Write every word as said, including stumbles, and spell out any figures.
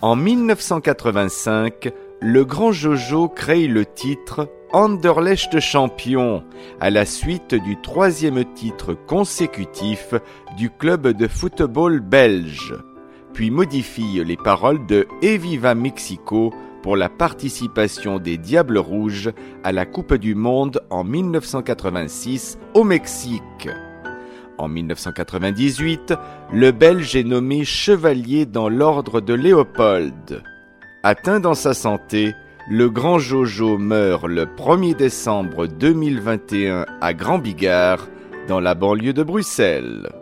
En mille neuf cent quatre-vingt-cinq, le grand Jojo crée le titre Anderlecht champion, à la suite du troisième titre consécutif du club de football belge, puis modifie les paroles de Et Viva Mexico pour la participation des Diables Rouges à la Coupe du Monde en mille neuf cent quatre-vingt-six au Mexique. En mille neuf cent quatre-vingt-dix-huit, le Belge est nommé chevalier dans l'ordre de Léopold. Atteint dans sa santé, le grand Jojo meurt le premier décembre deux mille vingt et un à Grand Bigard, dans la banlieue de Bruxelles.